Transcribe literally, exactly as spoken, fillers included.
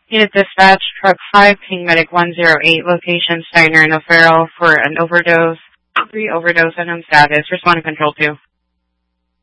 Unit Dispatch, Truck five, King Medic one zero eight, location Steiner and O'Farrell for an overdose, three overdose unknown status, respond to Control two.